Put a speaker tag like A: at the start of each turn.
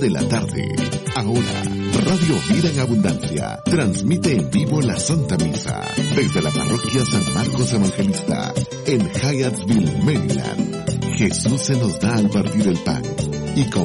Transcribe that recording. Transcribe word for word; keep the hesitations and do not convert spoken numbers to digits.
A: de la tarde. Ahora, Radio Vida en Abundancia transmite en vivo la Santa Misa desde la parroquia San Marcos Evangelista en Hyattsville, Maryland. Jesús se nos da al partir el pan y con